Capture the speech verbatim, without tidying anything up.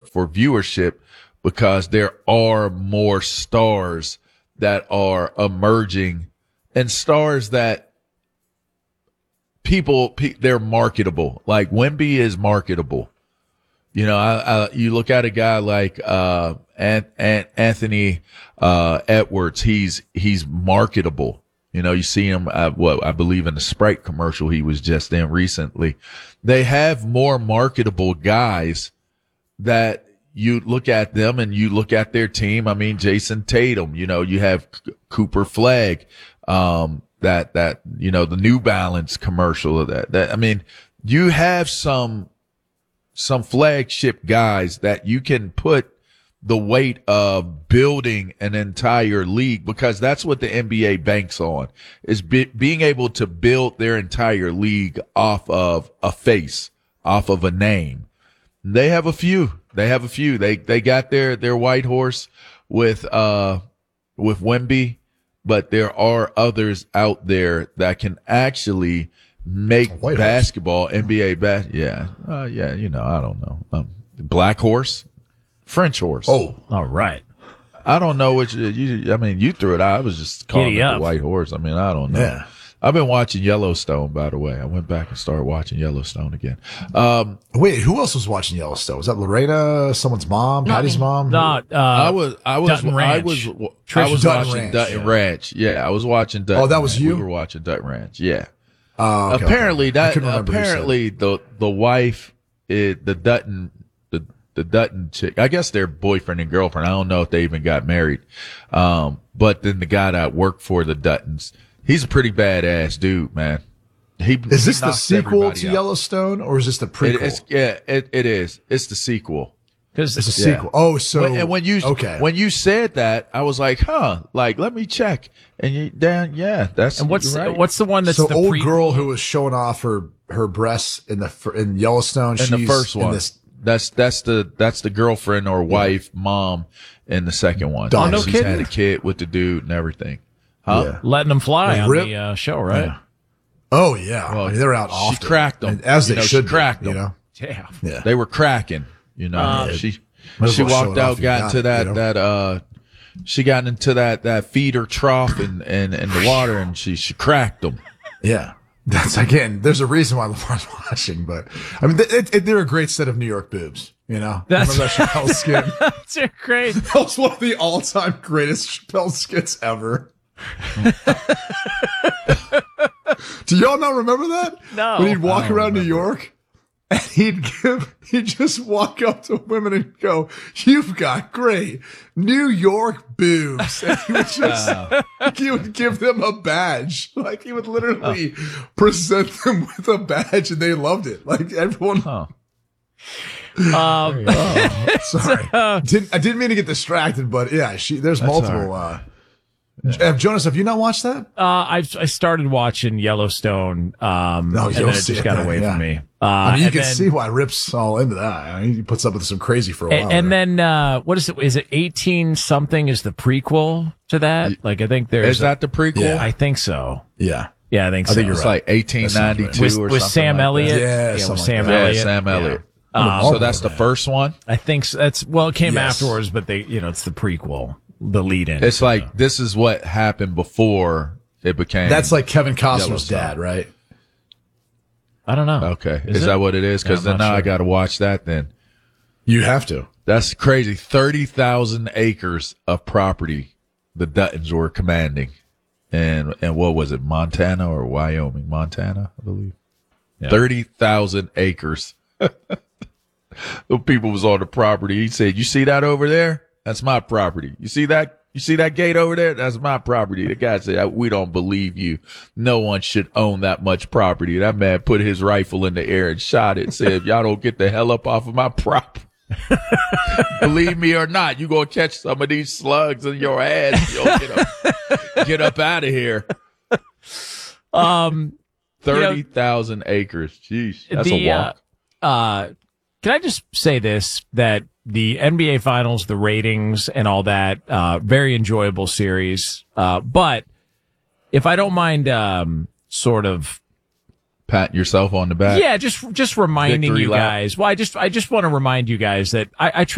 for viewership because there are more stars that are emerging and stars that people, they're marketable. Like Wemby is marketable. You know, I, I, you look at a guy like, uh, Ant, Ant, Anthony, uh, Edwards. He's, he's marketable. You know, you see him, uh, what I believe in the Sprite commercial he was just in recently. They have more marketable guys that you look at them and you look at their team. I mean, Jason Tatum, you know, you have C- Cooper Flag, um, that, that, you know, the New Balance commercial of that, that, I mean, you have some, some flagship guys that you can put the weight of building an entire league, because that's what the N B A banks on, is be, being able to build their entire league off of a face, off of a name. They have a few. They have a few. They they got their their white horse with uh with Wemby, but there are others out there that can actually make White basketball horse. N B A bas yeah. Uh yeah, you know, I don't know. Um black horse, French horse. Oh, all right. I don't know which you I mean, you threw it out. I was just calling Giddy it up. the white horse. I mean, I don't know. yeah. I've been watching Yellowstone, by the way. I went back and started watching Yellowstone again. Um, Wait, who else was watching Yellowstone? Was that Lorena, someone's mom, Patty's mom? No, uh, I was, I was, Dutton I Ranch. was, I Trish was Dutton watching Ranch, Dutton yeah. Ranch. Yeah, I was watching Dutton. Oh, that was Ranch. you? We were watching Dutton Ranch. Yeah. Oh, okay, apparently okay. I that, couldn't remember who said it. apparently the, the wife, it, the Dutton, the, the Dutton chick, I guess they're boyfriend and girlfriend. I don't know if they even got married. Um, but then the guy that worked for the Duttons, he's a pretty badass dude, man. He, Is he this the knocks sequel everybody to out. Yellowstone, or is this the prequel? It, it's, yeah, it, it is. It's the sequel. because It's a Yeah. sequel. Oh, so When- and when you okay, when you said that, I was like, huh, like let me check. And you, Dan, yeah, that's and what's you're right. what's the one that's so the old pre- girl who was showing off her her breasts in the fir- in Yellowstone. in she's the first in one. this, That's that's the that's the girlfriend or wife, mom in the second one. Oh, no She's kidding? had a kid with the dude and everything. Huh? Yeah. letting them fly Like on Rip? the uh, show, right? Yeah. Oh yeah, Well, I mean, they're out she often. cracked 'em. And as You they know, she should. be, cracked you 'em. know. Yeah. Yeah. They were cracking, you know. Um, she Might as she well show walked it off out, you got got into it, that you know? that uh she got into that that feeder trough and and in the water, and she she cracked them. Yeah. That's again. There's a reason why LeVar's watching, but I mean, it, it, they're a great set of New York boobs. You know, That's- remember that Chappelle skit? That's great. That was one of the all-time greatest Chappelle skits ever. Do y'all not remember that? No. When he'd walk I don't around New remember. York and he'd give, he'd just walk up to women and go, "You've got great New York boobs." And he would just, he would give them a badge. Like he would literally present them with a badge, and they loved it. Like everyone. Huh. Um, Oh, sorry. Didn't, I didn't mean to get distracted, but yeah, she, there's multiple, uh, uh, Jonas, have you not watched that? uh, I I started watching Yellowstone, um, No, and you'll then it see just it got then, away yeah. from me. Uh, I mean, you and can then- see why Rip's all into that. I mean, he puts up with some crazy for a while. And, and there. then, uh, what is it? Is it eighteen something is the prequel to that? Like, I think there's, Is that the prequel? Yeah. I think so. yeah. Yeah, I think so. I think you're It's right. like eighteen ninety-two With, or with something Sam like Elliott. that. Yeah, with something Sam like that. Yeah, Elliott. Sam Elliott. Um, So that's the first one. I think so. That's, well, it came Yes. afterwards, but they, you know, it's the prequel, the lead in. It's like this is what happened before it became. That's like Kevin Costner's Yellowstone. dad, right? I don't know. Okay. Is Is, it? that what it is? Because Yeah, I'm then not now I sure. got to watch that then. You have to. That's crazy. thirty thousand acres of property the Duttons were commanding. And, and what was it? Montana or Wyoming? Montana, I believe. Yeah. thirty thousand acres. The people was on the property. He said, "You see that over there? That's my property. You see that? You see that gate over there? That's my property." The guy said, "We don't believe you. No one should own that much property." That man put his rifle in the air and shot it. Said, "Y'all don't get the hell up off of my property." Believe me or not, you gonna catch some of these slugs in your ass. You'll get up, get up out of here. Um, Thirty thousand acres. Jeez, that's the, a walk. Uh, uh, can I just say this, that the N B A Finals, the ratings and all that, uh, very enjoyable series. Uh, but if I don't mind, um, sort of, Pat yourself on the back. yeah, just, just reminding Victory you lap. guys. Well, I just, I just want to remind you guys that I, I try